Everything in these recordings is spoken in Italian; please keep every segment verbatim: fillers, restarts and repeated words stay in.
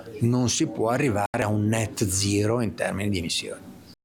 non si può arrivare a un net zero in termini di emissioni.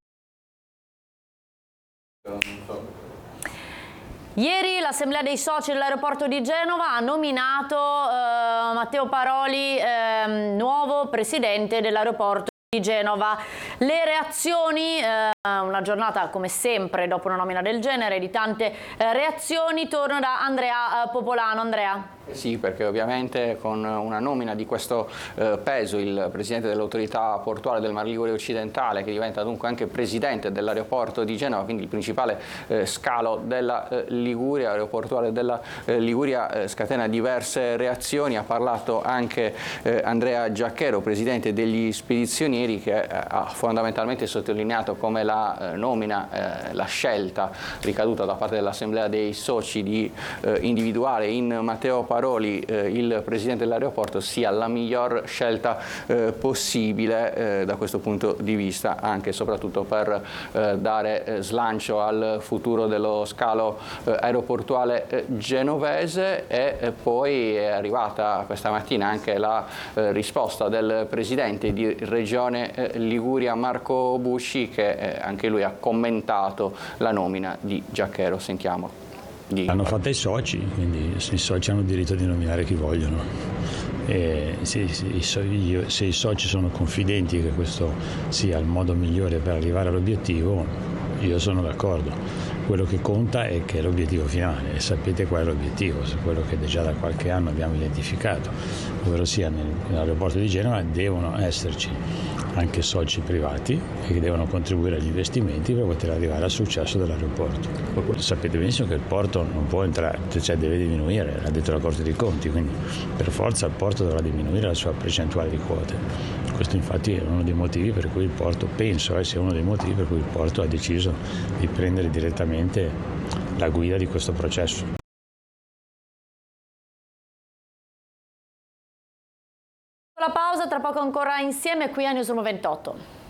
Ieri l'Assemblea dei soci dell'aeroporto di Genova ha nominato eh, Matteo Paroli eh, nuovo presidente dell'aeroporto di Genova. Le reazioni, eh, una giornata come sempre dopo una nomina del genere, di tante eh, reazioni, torno da Andrea eh, Popolano. Andrea. Sì, perché ovviamente con una nomina di questo eh, peso, il presidente dell'autorità portuale del Mar Ligure occidentale, che diventa dunque anche presidente dell'aeroporto di Genova, quindi il principale eh, scalo della eh, Liguria, aeroportuale della eh, Liguria, eh, scatena diverse reazioni. Ha parlato anche eh, Andrea Giacchero, presidente degli spedizionieri, che eh, ha fondamentalmente sottolineato come la eh, nomina, eh, la scelta ricaduta da parte dell'Assemblea dei soci di eh, individuare in Matteo Paroli eh, il presidente dell'aeroporto sia la miglior scelta eh, possibile eh, da questo punto di vista, anche e soprattutto per eh, dare eh, slancio al futuro dello scalo eh, aeroportuale eh, genovese. E eh, poi è arrivata questa mattina anche la eh, risposta del presidente di Regione eh, Liguria Marco Busci, che eh, anche lui ha commentato la nomina di Giacchero. Sentiamo. L'hanno fatta i soci, quindi i soci hanno il diritto di nominare chi vogliono. E se, se, io, se i soci sono confidenti che questo sia il modo migliore per arrivare all'obiettivo, io sono d'accordo. Quello che conta è che è l'obiettivo finale, e sapete qual è l'obiettivo, quello che già da qualche anno abbiamo identificato, ovvero sia nell'aeroporto di Genova devono esserci anche soci privati che devono contribuire agli investimenti per poter arrivare al successo dell'aeroporto. Sapete benissimo che il porto non può entrare, cioè deve diminuire, l'ha detto la Corte dei Conti, quindi per forza il porto dovrà diminuire la sua percentuale di quote. Questo infatti è uno dei motivi per cui il porto, penso eh, sia uno dei motivi per cui il porto ha deciso di prendere direttamente la guida di questo processo. La pausa, tra poco ancora insieme qui a Newsroom ventotto.